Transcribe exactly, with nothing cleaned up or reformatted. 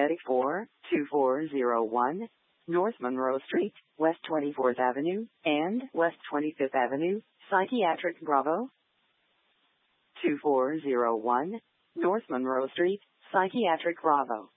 paramedic for two four zero one North Monroe Street, West twenty-fourth Avenue, and West twenty-fifth Avenue, Psychiatric Bravo. two four zero one North Monroe Street, Psychiatric Bravo.